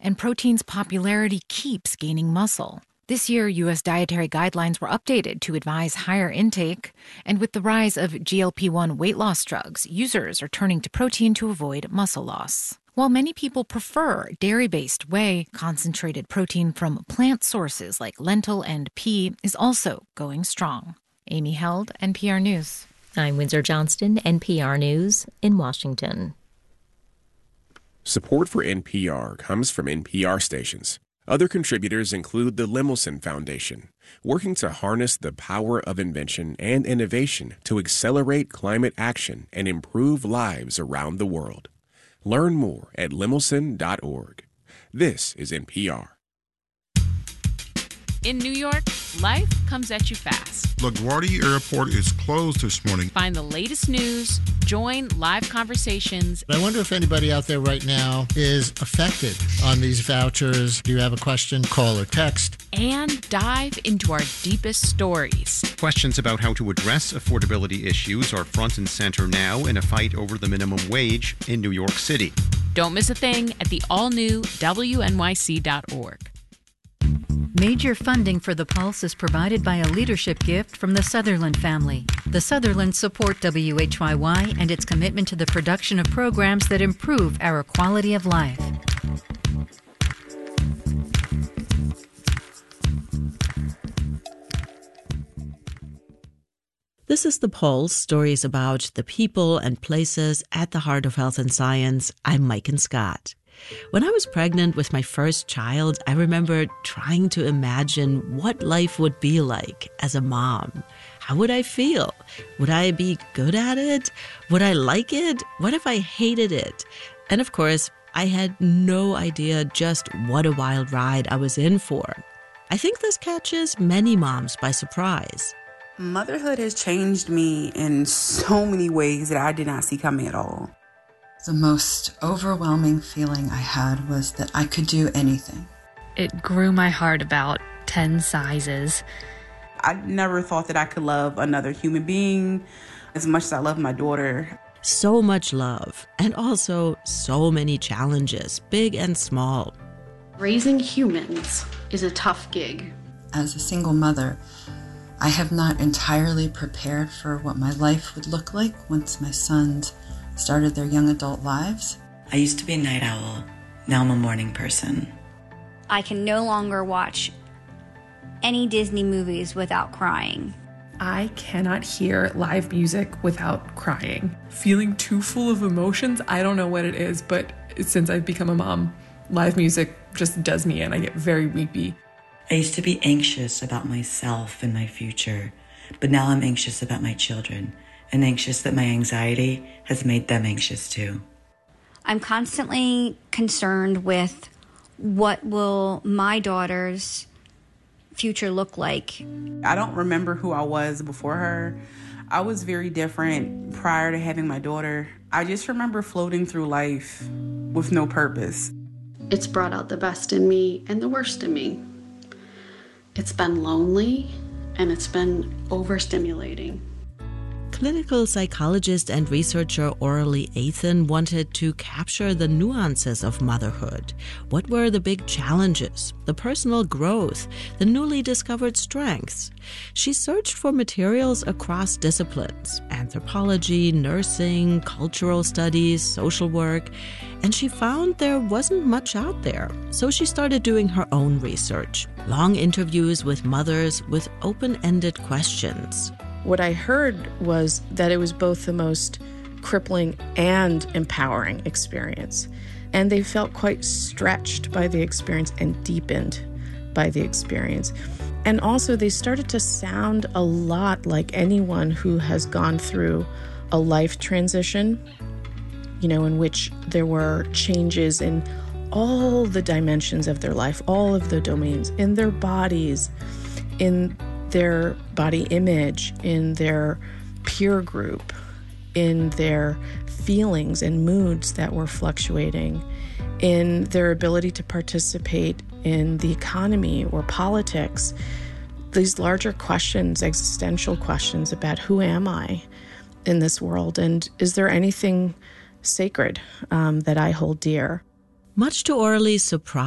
and protein's popularity keeps gaining muscle. This year, U.S. dietary guidelines were updated to advise higher intake, and with the rise of GLP-1 weight loss drugs, users are turning to protein to avoid muscle loss. While many people prefer dairy-based whey, concentrated protein from plant sources like lentil and pea is also going strong. Amy Held, NPR News. I'm Windsor Johnston, NPR News in Washington. Support for NPR comes from NPR stations. Other contributors include the Lemelson Foundation, working to harness the power of invention and innovation to accelerate climate action and improve lives around the world. Learn more at lemelson.org. This is NPR. In New York, life comes at you fast. LaGuardia Airport is closed this morning. Find the latest news, join live conversations. I wonder if anybody out there right now is affected on these vouchers. Do you have a question? Call or text. And dive into our deepest stories. Questions about how to address affordability issues are front and center now in a fight over the minimum wage in New York City. Don't miss a thing at the all-new WNYC.org. Major funding for The Pulse is provided by a leadership gift from the Sutherland family. The Sutherlands support WHYY and its commitment to the production of programs that improve our quality of life. This is The Pulse, stories about the people and places at the heart of health and science. I'm Maiken Scott. When I was pregnant with my first child, I remember trying to imagine what life would be like as a mom. How would I feel? Would I be good at it? Would I like it? What if I hated it? And of course, I had no idea just what a wild ride I was in for. I think this catches many moms by surprise. Motherhood has changed me in so many ways that I did not see coming at all. The most overwhelming feeling I had was that I could do anything. It grew my heart about 10 sizes. I never thought that I could love another human being as much as I love my daughter. So much love, and also so many challenges, big and small. Raising humans is a tough gig. As a single mother, I have not entirely prepared for what my life would look like once my sons started their young adult lives. I used to be a night owl. Now I'm a morning person. I can no longer watch any Disney movies without crying. I cannot hear live music without crying. Feeling too full of emotions, I don't know what it is, but since I've become a mom, live music just does me in. I get very weepy. I used to be anxious about myself and my future, but now I'm anxious about my children. And anxious that my anxiety has made them anxious too. I'm constantly concerned with what will my daughter's future look like. I don't remember who I was before her. I was very different prior to having my daughter. I just remember floating through life with no purpose. It's brought out the best in me and the worst in me. It's been lonely and it's been overstimulating. Clinical psychologist and researcher Aurelie Athan wanted to capture the nuances of motherhood. What were the big challenges, the personal growth, the newly discovered strengths? She searched for materials across disciplines, anthropology, nursing, cultural studies, social work, and she found there wasn't much out there. So she started doing her own research, long interviews with mothers with open-ended questions. What I heard was that it was both the most crippling and empowering experience. And they felt quite stretched by the experience and deepened by the experience. And also they started to sound a lot like anyone who has gone through a life transition, in which there were changes in all the dimensions of their life, all of the domains, in their bodies, in their body image, in their peer group, in their feelings and moods that were fluctuating, in their ability to participate in the economy or politics. These larger questions, existential questions about who am I in this world, and is there anything sacred that I hold dear? Much to Aurelie's surprise,